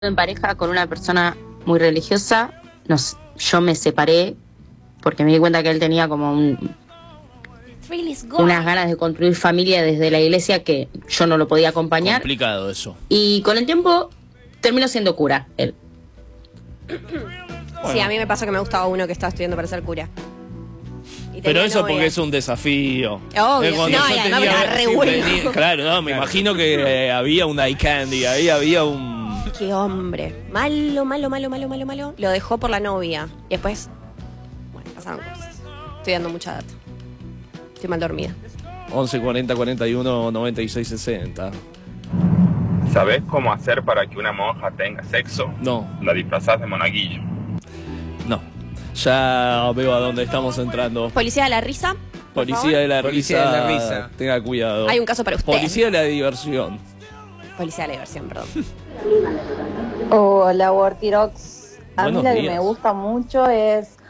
en pareja con una persona muy religiosa. Yo me separé porque me di cuenta que él tenía como unas ganas de construir familia desde la iglesia que yo no lo podía acompañar. Complicado eso. Y con el tiempo terminó siendo cura él. Sí, a mí me pasó que me gustaba uno que estaba estudiando para ser cura. Pero eso porque es un desafío. Obvio, Cuando no, yo y además era re bueno. Claro, no, me imagino que había un eye candy, ahí había un... Qué hombre. Malo. Lo dejó por la novia. Y después, bueno, pasaron cosas. Estoy dando mucha data. Estoy mal dormida. 11 40 41 96 60. ¿Sabés cómo hacer para que una monja tenga sexo? No. La disfrazás de monaguillo. No. Ya veo a dónde estamos entrando. Policía de la risa. Policía de la Policía de la risa. risa. Tenga cuidado. Hay un caso para usted. Policía de la diversión. Policía de la diversión, perdón. Hola, Wortirox. A mí Buenos la que días. me gusta mucho es